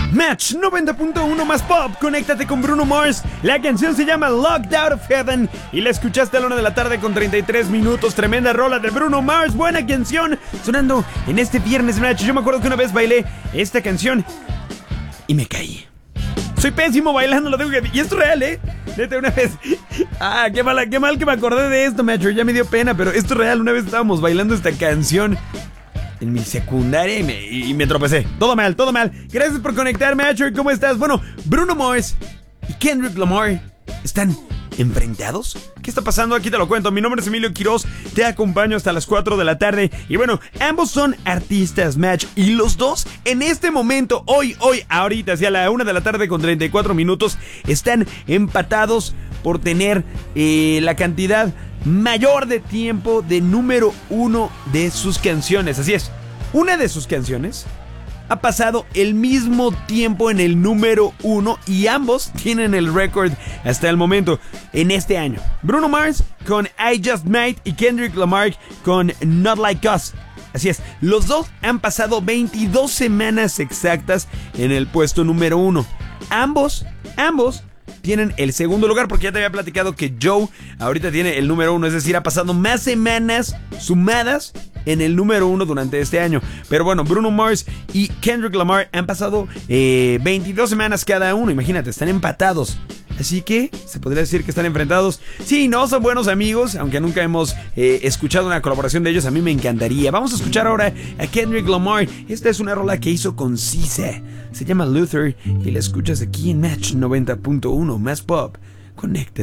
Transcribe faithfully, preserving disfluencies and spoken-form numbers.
Match noventa punto uno más pop, conéctate con Bruno Mars. La canción se llama Locked Out of Heaven y la escuchaste a la una de la tarde con treinta y tres minutos. Tremenda rola de Bruno Mars, buena canción, sonando en este viernes Match. Yo me acuerdo que una vez bailé esta canción y me caí. Soy pésimo bailando, lo tengo que... Y esto es real, ¿eh? Neta, una vez... Ah, qué mal, qué mal que me acordé de esto, Match. Ya me dio pena, pero esto es real. Una vez estábamos bailando esta canción en mi secundaria y me, y me tropecé. Todo mal, todo mal. Gracias por conectarme, Match. ¿Cómo estás? Bueno, Bruno Mars y Kendrick Lamar están enfrentados. ¿Qué está pasando? Aquí te lo cuento. Mi nombre es Emilio Quiroz, te acompaño hasta las cuatro de la tarde. Y bueno, ambos son artistas, Match, y los dos en este momento, hoy, hoy, ahorita, hacia la una de la tarde con treinta y cuatro minutos, están empatados por tener eh, la cantidad mayor de tiempo de número uno de sus canciones. Así es, una de sus canciones ha pasado el mismo tiempo en el número uno y ambos tienen el récord hasta el momento en este año. Bruno Mars con I Just Might y Kendrick Lamar con Not Like Us. Así es, los dos han pasado veintidós semanas exactas en el puesto número uno. Ambos, ambos tienen el segundo lugar, porque ya te había platicado que Joe ahorita tiene el número uno, es decir, ha pasado más semanas sumadas en el número uno durante este año. Pero bueno, Bruno Mars y Kendrick Lamar han pasado eh, veintidós semanas cada uno, imagínate, están empatados. Así que se podría decir que están enfrentados. Sí, no son buenos amigos, aunque nunca hemos eh, escuchado una colaboración de ellos. A mí me encantaría. Vamos a escuchar ahora a Kendrick Lamar. Esta es una rola que hizo con Cisa. Se llama Luther y la escuchas aquí en Match noventa punto uno más pop. Conecta.